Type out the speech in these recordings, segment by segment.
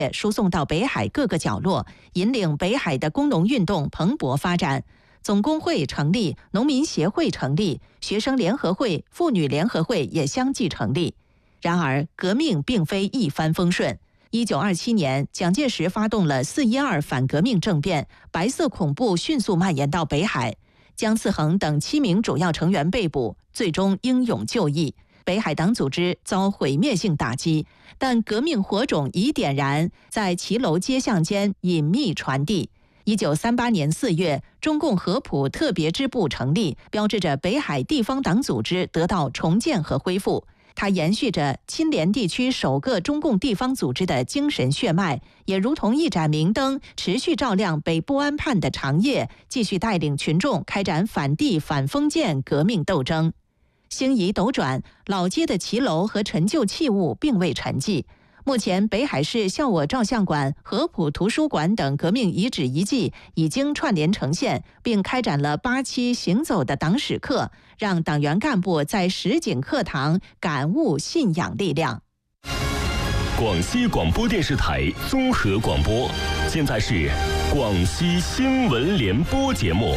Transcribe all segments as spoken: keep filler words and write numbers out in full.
输送到北海各个角落，引领北海的工农运动蓬勃发展。总工会成立，农民协会成立，学生联合会、妇女联合会也相继成立。然而，革命并非一帆风顺。一九二七年，蒋介石发动了四一二反革命政变，白色恐怖迅速蔓延到北海。姜次衡等七名主要成员被捕，最终英勇就义。北海党组织遭毁灭性打击，但革命火种已点燃，在骑楼街巷间隐秘传递。一九三八年四月，中共合浦特别支部成立，标志着北海地方党组织得到重建和恢复。它延续着亲联地区首个中共地方组织的精神血脉，也如同一盏明灯，持续照亮北部安畔的长夜，继续带领群众开展反帝反封建革命斗争。星移斗转，老街的骑楼和陈旧器物并未沉寂。目前，北海市孝我照相馆、合浦图书馆等革命遗址遗迹已经串联呈现，并开展了八期行走的党史课，让党员干部在实景课堂感悟信仰力量。 广西广播电视台综合广播，现在是广西新闻联播节目。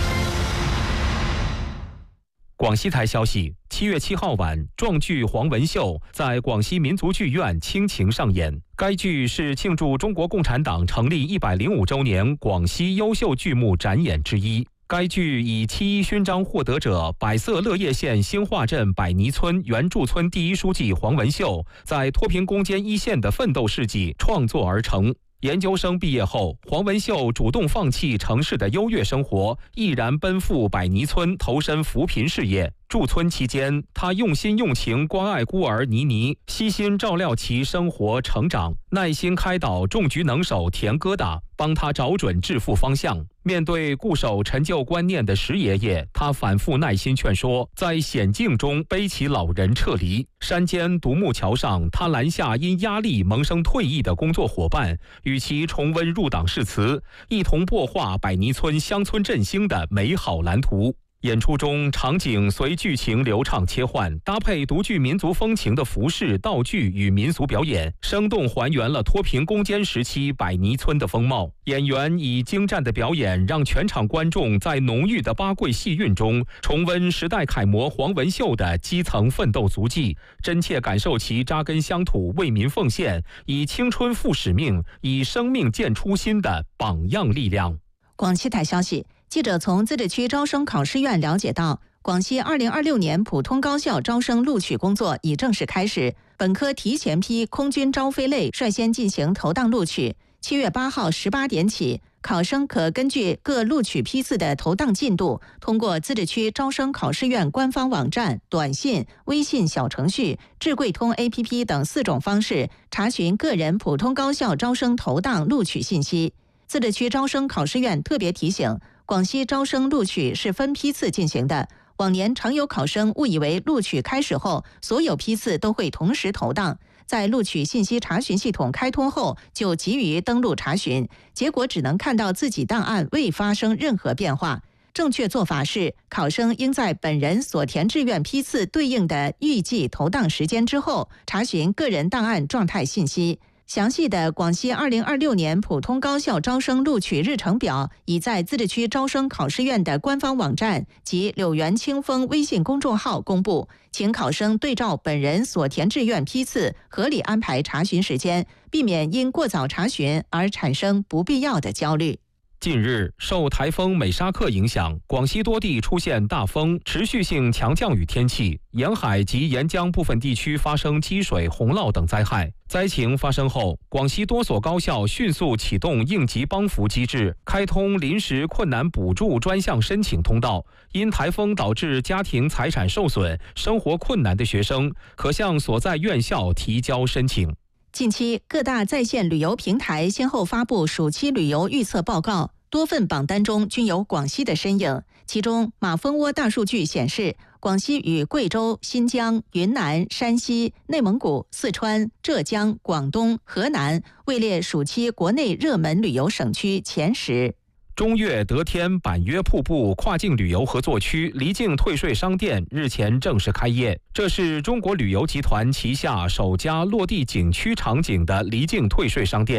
广西台消息，七月七号晚，壮剧《黄文秀》在广西民族剧院倾情上演。该剧是庆祝中国共产党成立一百零五周年广西优秀剧目展演之一。该剧以七一勋章获得者百色乐业县兴化镇百尼村原住村第一书记黄文秀在脱贫攻坚一线的奋斗事迹创作而成。研究生毕业后，黄文秀主动放弃城市的优越生活，毅然奔赴百尼村投身扶贫事业。驻村期间，他用心用情关爱孤儿倪妮，悉心照料其生活成长，耐心开导种菊能手田疙瘩，帮他找准致富方向。面对固守陈旧观念的石爷爷，他反复耐心劝说，在险境中背起老人撤离。山间独木桥上，他拦下因压力萌生退役的工作伙伴，与其重温入党誓词，一同擘画百尼村乡村振兴的美好蓝图。演出中，场景随剧情流畅切换，搭配独具民族风情的服饰、道具与民俗表演，生动还原了脱贫攻坚时期百尼村的风貌。演员以精湛的表演，让全场观众在浓郁的八桂戏韵中重温时代楷模黄文秀的基层奋斗足迹，真切感受其扎根乡土、为民奉献、以青春负使命、以生命见初心的榜样力量。 广西台消息，记者从自治区招生考试院了解到，广西二零二六年普通高校招生录取工作已正式开始，本科提前批空军招飞类率先进行投档录取。七月八号十八点起，考生可根据各录取批次的投档进度，通过自治区招生考试院官方网站、短信、微信小程序、智贵通 A P P 等四种方式查询个人普通高校招生投档录取信息。自治区招生考试院特别提醒，广西招生录取是分批次进行的，往年常有考生误以为录取开始后，所有批次都会同时投档，在录取信息查询系统开通后就急于登录查询，结果只能看到自己档案未发生任何变化。正确做法是，考生应在本人所填志愿批次对应的预计投档时间之后，查询个人档案状态信息。详细的广西二零二六年普通高校招生录取日程表已在自治区招生考试院的官方网站及柳园清风微信公众号公布，请考生对照本人所填志愿批次，合理安排查询时间，避免因过早查询而产生不必要的焦虑。 近日，受台风美沙克影响，广西多地出现大风、持续性强降雨天气，沿海及沿江部分地区发生积水、洪涝等灾害。灾情发生后，广西多所高校迅速启动应急帮扶机制，开通临时困难补助专项申请通道。因台风导致家庭财产受损、生活困难的学生，可向所在院校提交申请。 近期，各大在线旅游平台先后发布暑期旅游预测报告，多份榜单中均有广西的身影。其中，马蜂窝大数据显示，广西与贵州、新疆、云南、山西、内蒙古、四川、浙江、广东、河南位列暑期国内热门旅游省区前十。 中越得天板约瀑布跨境旅游合作区离境退税商店日前正式开业，这是中国旅游集团旗下首家落地景区场景的离境退税商店。